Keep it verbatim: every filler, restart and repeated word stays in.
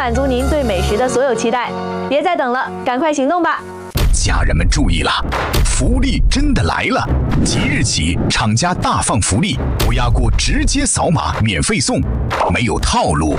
满足您对美食的所有期待。别再等了，赶快行动吧！ 家人们注意了，福利真的来了！即日起，厂家大放福利，高压锅直接扫码免费送，没有套路。